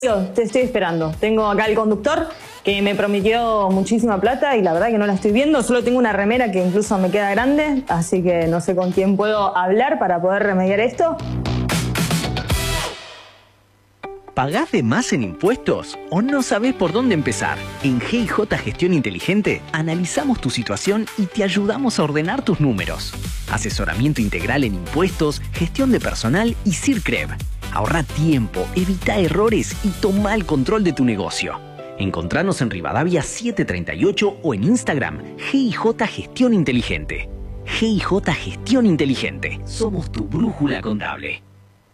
Te estoy esperando. Tengo acá el conductor que me prometió muchísima plata y la verdad que no la estoy viendo. Solo tengo una remera que incluso me queda grande, así que no sé con quién puedo hablar para poder remediar esto. ¿Pagás de más en impuestos o no sabés por dónde empezar? En GIJ Gestión Inteligente analizamos tu situación y te ayudamos a ordenar tus números. Asesoramiento integral en impuestos, gestión de personal y CIRCREV. Ahorra tiempo, evita errores y toma el control de tu negocio. Encontranos en Rivadavia 738 o en Instagram GIJ Gestión Inteligente. GIJ Gestión Inteligente. Somos tu brújula contable.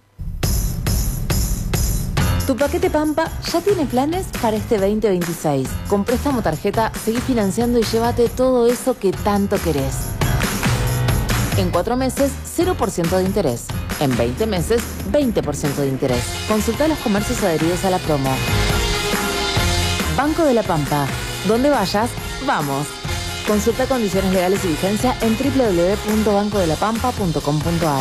Tu paquete Pampa ya tiene planes para este 2026. Con préstamo tarjeta, seguí financiando y llévate todo eso que tanto querés. En 4 meses, 0% de interés. En 20 meses, 20% de interés. Consulta los comercios adheridos a la promo. Banco de la Pampa. Donde vayas, vamos. Consulta condiciones legales y vigencia en www.bancodelapampa.com.ar.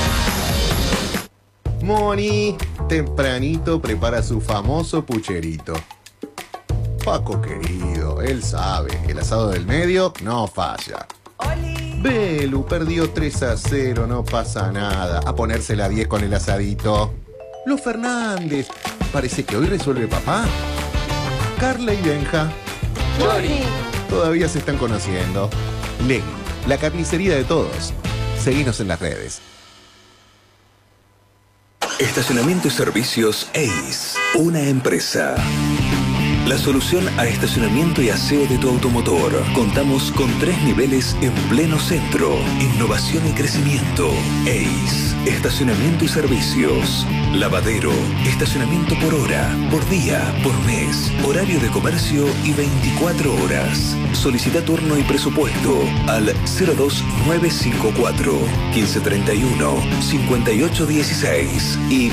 Moni, tempranito prepara su famoso pucherito. Paco querido, él sabe, el asado del medio no falla. Belu perdió 3-0, no pasa nada. A ponerse la 10 con el asadito. Los Fernández, parece que hoy resuelve papá. Carla y Benja. Chori. Todavía se están conociendo. Len, la carnicería de todos. Seguinos en las redes. Estacionamiento y servicios ACE, una empresa. La solución a estacionamiento y aseo de tu automotor. Contamos con 3 niveles en pleno centro. Innovación y crecimiento. ACE, estacionamiento y servicios. Lavadero, estacionamiento por hora, por día, por mes. Horario de comercio y 24 horas. Solicita turno y presupuesto al 02954 1531 5816 y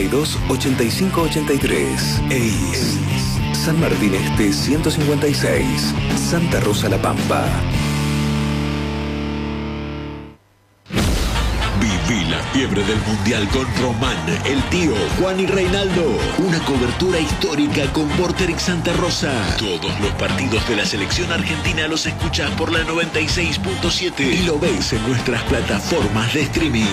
428583. ACE. San Martín Este 156, Santa Rosa La Pampa. Viví la fiebre del Mundial con Román, el tío, Juan y Reinaldo. Una cobertura histórica con Vorterix Santa Rosa. Todos los partidos de la selección argentina los escuchás por la 96.7 y lo ves en nuestras plataformas de streaming.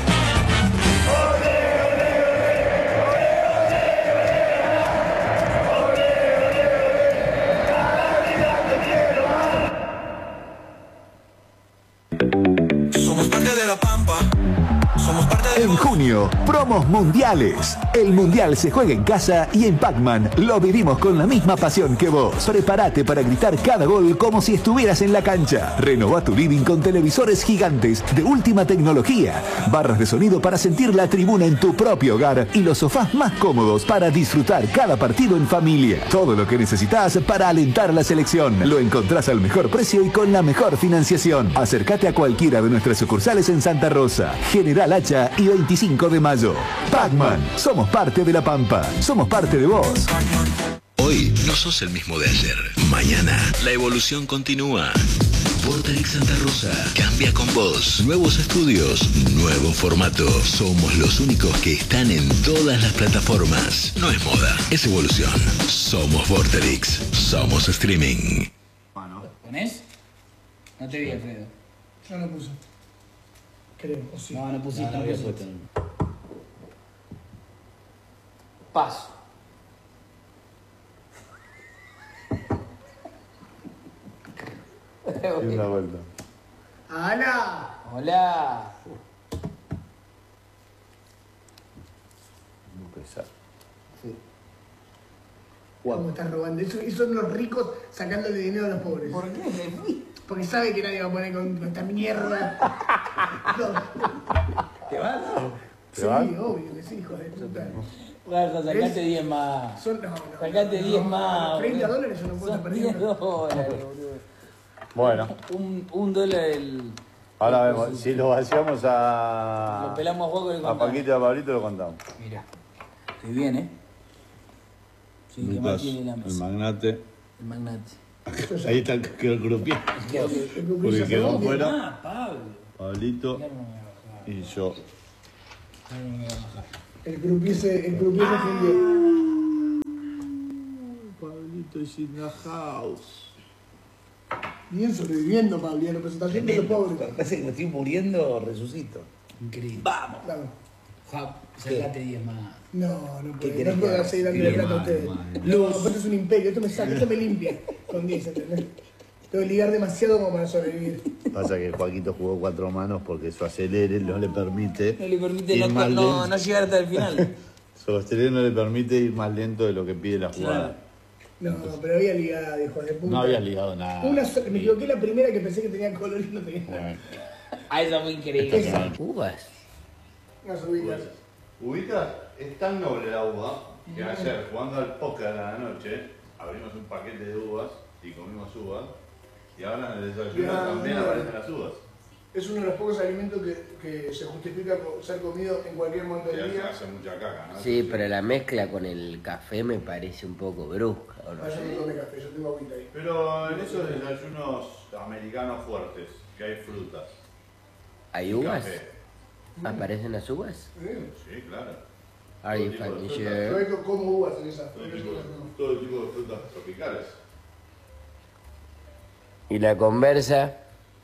En junio, promos mundiales. El mundial se juega en casa y en Pac-Man lo vivimos con la misma pasión que vos. Prepárate para gritar cada gol como si estuvieras en la cancha. Renová tu living con televisores gigantes de última tecnología, barras de sonido para sentir la tribuna en tu propio hogar y los sofás más cómodos para disfrutar cada partido en familia. Todo lo que necesitas para alentar a la selección lo encontrás al mejor precio y con la mejor financiación. Acércate a cualquiera de nuestras sucursales en Santa Rosa, General Hacha y 25 de mayo. Pac-Man, somos parte de La Pampa, somos parte de vos. Hoy no sos el mismo de ayer. Mañana la evolución continúa. Vorterix Santa Rosa cambia con vos. Nuevos estudios, nuevo formato. Somos los únicos que están en todas las plataformas. No es moda, es evolución. Somos Vorterix, somos streaming. ¿Ponés? No te vi, Alfredo. Yo no puse. Creo, o sí. No, no pusiste, no había pusiste. puesto. Paso. Y una vuelta. ¡Hala! Hola. Muy pesado. Sí. ¿Cómo estás robando? Eso son los ricos sacándole dinero a los pobres. ¿Por qué me fui? Porque sabe que nadie va a poner con esta mierda. No. ¿Te vas? Sí, obvio que sí, hijo de puta. Guarda, sacate 10 más. No. Sacate 10 más. $30 yo no puedo estar perdiendo. $10, boludo. Bueno, Un dólar el... ahora vemos. Si lo vaciamos a. Lo pelamos a juego y lo A contamos. Paquito y a Pablito lo contamos. Mirá. Estoy bien, ¿eh? Sí, ¿qué más tiene la el mesa? magnate. El magnate. Ahí está el crupié. Porque quedó fuera Pablo. Pablito y yo. El croupier se fundió. is in the house. Bien sobreviviendo, Pablo, y en la presentación de los pobres. Parece que me estoy muriendo, resucito. Increíble. ¡Vamos! Claro. Juan, sacate 10 más. No ¿Qué puedo. querés No puedo que seguir haga? dándole plata a ustedes. No, Luz. esto es un imperio. Esto me saca, esto me limpia con 10, ¿entendés? Tengo que ligar demasiado como para sobrevivir. Pasa que Joaquito jugó 4 manos porque su acelere no le permite. No le permite ir más lento. no llegar hasta el final. Su acelere no le permite ir más lento de lo que pide la jugada. No, pero había ligado, hijo de puta. No había ligado nada. Me equivoqué la primera que pensé que tenía color y no tenía nada. Bueno, Ah, esa fue increíble. Esa. Uvas. No subí ya. ¿Ubicas? Es tan noble la uva que ayer, jugando al póker a la noche, abrimos un paquete de uvas y comimos uvas. Y ahora en el desayuno también aparecen las uvas. Es uno de los pocos alimentos que se justifica por ser comido en cualquier momento del día. Hace mucha caca, ¿no? Sí, pero la mezcla con el café me parece un poco brusca, ¿o no? Yo no tomé café, yo tengo agüita ahí. Pero en esos desayunos americanos fuertes, que hay frutas. ¿Hay y uvas? café. ¿Aparecen las uvas? Sí, claro. Are you Todo tipo de fucking frutas. sure? Yo como uvas en esa. Todo tipo de frutas tropicales. ¿Y la conversa?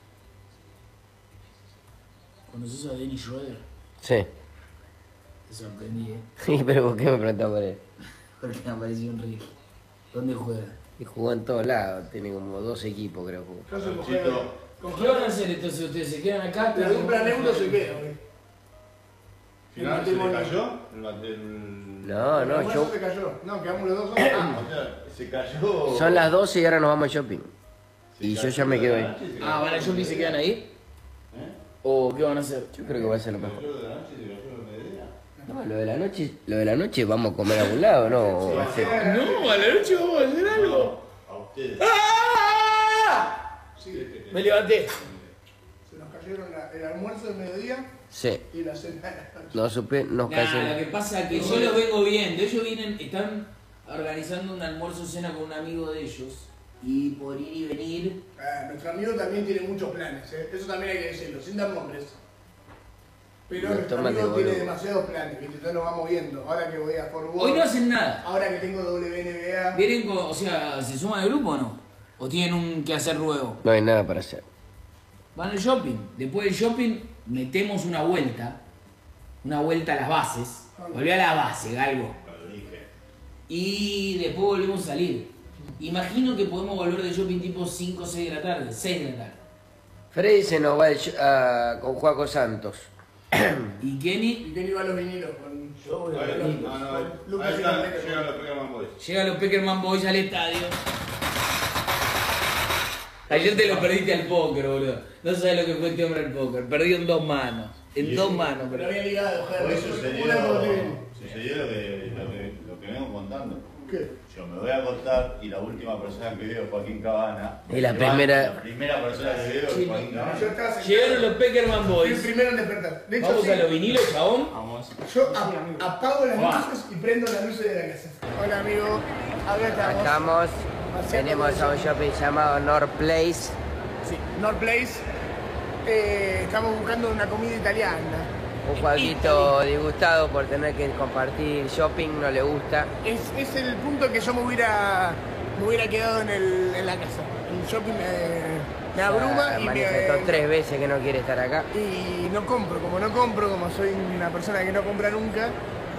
¿Conoces a Dennis Schroeder? Sí. Te sorprendí, Sí, pero ¿por qué me preguntás por él? Porque me pareció un río. ¿Dónde juega? Y jugó en todos lados, tiene como 2 equipos creo que jugó. ¿Qué van a hacer entonces ustedes? ¿Se quedan acá? La dupla neuro se queda, güey. ¿Final se le cayó? No, no, yo... yo... se cayó. No, quedamos los dos. O sea, se cayó. Son las 12 y ahora nos vamos al shopping. Y yo ya me quedo ahí. Ah, ¿van al shopping y se quedan ahí? ¿O qué van a hacer? Yo creo que va a ser lo mejor. No, lo de la noche vamos a comer a algún lado, ¿no? Va a ser... No, a la noche vamos a hacer algo. A ustedes. ¡Ah! Me levanté. Se nos cayeron el almuerzo del mediodía Sí. y la cena de la noche. No supe, nos Nah, cayó. lo que pasa es que yo los vengo viendo. Ellos están organizando un almuerzo cena con un amigo de ellos. Y por ir y venir. Nuestro amigo también tiene muchos planes, ¿eh? Eso también hay que decirlo, sin dar nombres. Pero nuestro amigo tiene demasiados planes, ¿viste? Entonces nos vamos viendo. Ahora que voy a Fort Worth. Hoy no hacen nada. Ahora que tengo WNBA. ¿Vienen con, o sea, se suman al grupo o no? ¿O tienen un que hacer nuevo? No hay nada para hacer. Van al shopping. Después del shopping metemos una vuelta a las bases. Volví a la base, Galgo. Y después volvemos a salir. Imagino que podemos volver de shopping tipo 5 o 6 de la tarde, 6 de la tarde. Freddy se nos va con Juaco Santos. ¿Y Kenny? Y Kenny va a los vinilos con yo voy a los vinilos. Ahí están, llegan los Peckerman Boys. Llegan los Peckerman Boys al estadio. Ayer te lo perdiste al póker, boludo. No sabes lo que fue este hombre al póker. Perdió en 2 manos. En 2 manos. Pero había ligado, Por eso sucedió lo que vengo contando. ¿Qué? Yo me voy a acostar y la última persona que veo es Joaquín Cabana. Y la primera persona que veo es Joaquín Cabana. Llegaron los Peckerman Fui Boys. el primero en despertar. De hecho, Vamos sí. a los vinilos, chabón. Vamos. Yo apago las luces y prendo las luces de la casa. Hola amigo, acá estamos. estamos. Venimos a un shopping llamado North Place. Sí, North Place. Estamos buscando una comida italiana. Un Joaquito disgustado por tener que compartir shopping, no le gusta. Es el punto que yo me hubiera quedado en la casa. El shopping me abruma y manifestó 3 veces que no quiere estar acá. Y no compro, como soy una persona que no compra nunca,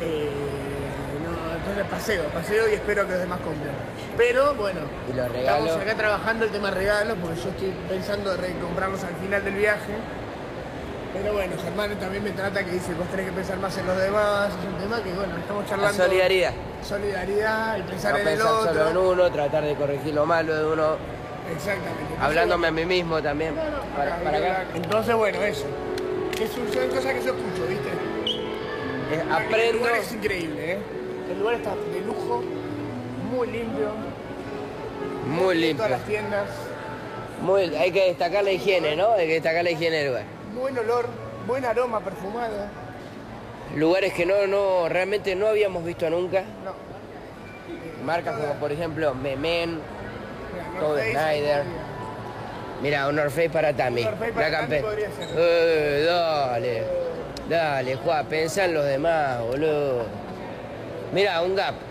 entonces paseo y espero que los demás compren. Pero bueno, ¿Y los regalos? estamos acá trabajando el tema regalos, porque yo estoy pensando en comprarlos al final del viaje. Pero bueno, Germán también me trata que dice, vos tenés que pensar más en los demás, es un tema que bueno, estamos charlando. La solidaridad. Solidaridad y pensar No en el pensar otro. solo en uno, tratar de corregir lo malo de uno. Exactamente. Hablándome a mí mismo también. Para acá. Entonces bueno, eso. Son cosas que yo escucho, ¿viste? El Aprendo. lugar es increíble, ¿eh? El lugar está de lujo, muy limpio. Muy limpio. Todas las tiendas. Hay que destacar la higiene, ¿no? Hay que destacar la higiene del lugar. Buen olor, buen aroma perfumado. Lugares que realmente no habíamos visto nunca. No. Marcas como por ejemplo Memen, Mira, Todd North Face, Snyder. Mira, un North Face para Tami. Un North Face para La Tami campe- podría ser. Dale, Juan, pensá en los demás, boludo. Mira, un Gap.